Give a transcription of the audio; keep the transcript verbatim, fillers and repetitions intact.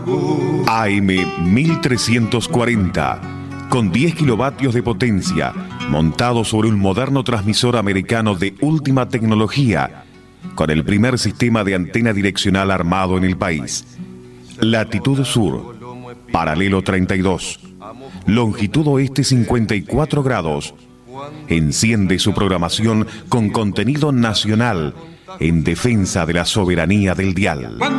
A M mil trescientos cuarenta, con diez kilovatios de potencia, montado sobre un moderno transmisor americano de última tecnología, con el primer sistema de antena direccional armado en el país. Latitud sur, paralelo treinta y dos, longitud oeste cincuenta y cuatro grados. Enciende su programación con contenido nacional en defensa de la soberanía del dial.